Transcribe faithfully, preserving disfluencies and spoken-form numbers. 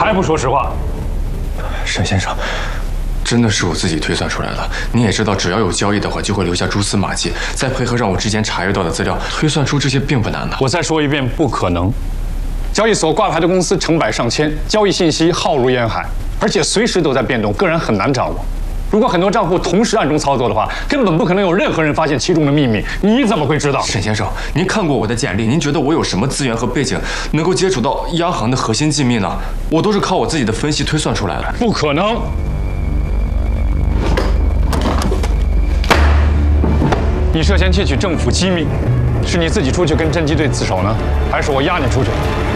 还不说实话？ 沈先生，真的是我自己推算出来的。你也知道，只要有交易的话，就会留下蛛丝马迹，再配合上我之前查阅到的资料，推算出这些并不难的。 我再说一遍，不可能。交易所挂牌的公司成百上千，交易信息浩如烟海，而且随时都在变动，个人很难掌握。如果很多账户同时暗中操作的话，根本不可能有任何人发现其中的秘密。你怎么会知道？ 沈先生，您看过我的简历，您觉得我有什么资源和背景能够接触到央行的核心机密呢？我都是靠我自己的分析推算出来的。 不可能！你涉嫌窃取政府机密，是你自己出去跟侦缉队自首呢，还是我押你出去？